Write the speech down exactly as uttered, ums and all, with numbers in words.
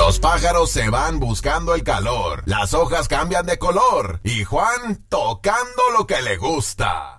Los pájaros se van buscando el calor, las hojas cambian de color y Juan tocando lo que le gusta.